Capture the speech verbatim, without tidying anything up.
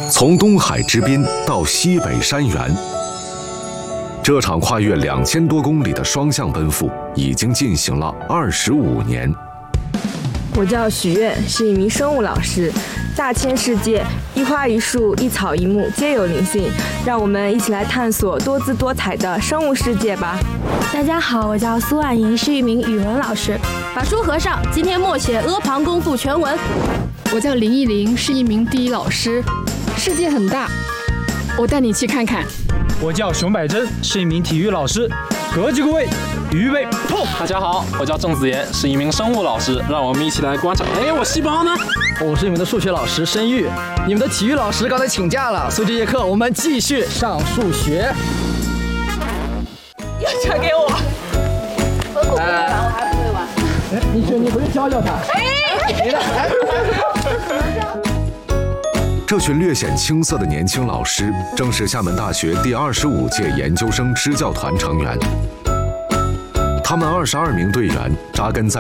从东海之滨到西北山原，这场跨越两千多公里的双向奔赴已经进行了二十五年。 我叫许愿，是一名生物老师。大千世界，一花一树，一草一木，皆有灵性。让我们一起来探索多姿多彩的生物世界吧。 大家好，我叫苏婉莹，是一名语文老师。 把书合上，今天默写阿房宫赋全文。 我叫林艺玲，是一名地理老师。世界很大，我带你去看看。 我叫熊柏珍，是一名体育老师。各就各位，预备，碰！ 大家好，我叫郑子言，是一名生物老师。让我们一起来观察。哎，我细胞呢？ 我是你们的数学老师申玉。你们的体育老师刚才请假了，所以这节课我们继续上数学。 要传给我。 我不会玩，我还不会玩。 哎，你去，你回去教教他。 哎， 你的。 这群略显青涩的年轻老师，正是厦门大学第二十五届研究生支教团成员。他们二十二名队员扎根在